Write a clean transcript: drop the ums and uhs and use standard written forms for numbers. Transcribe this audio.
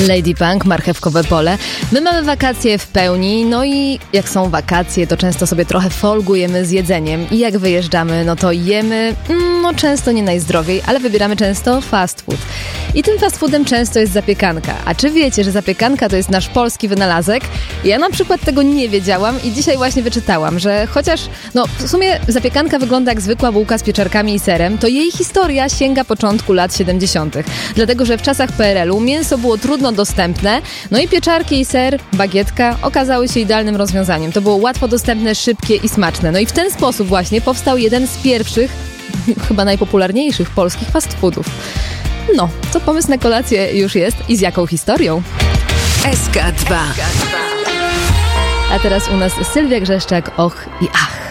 Lady Punk, marchewkowe pole. My mamy wakacje w pełni, no i jak są wakacje, to często sobie trochę folgujemy z jedzeniem i jak wyjeżdżamy, no to jemy, często nie najzdrowiej, ale wybieramy często fast food. I tym fast foodem często jest zapiekanka. A czy wiecie, że zapiekanka to jest nasz polski wynalazek? Ja na przykład tego nie wiedziałam i dzisiaj właśnie wyczytałam, że chociaż, w sumie zapiekanka wygląda jak zwykła bułka z pieczarkami i serem, to jej historia sięga początku lat 70. Dlatego, że w czasach PRL-u mięso było trudno dostępne, no i pieczarki i ser, bagietka okazały się idealnym rozwiązaniem. To było łatwo dostępne, szybkie i smaczne. No i w ten sposób właśnie powstał jeden z pierwszych, chyba najpopularniejszych polskich fast foodów. To pomysł na kolację już jest i z jaką historią? SK2. A teraz u nas Sylwia Grzeszczak, och i ach.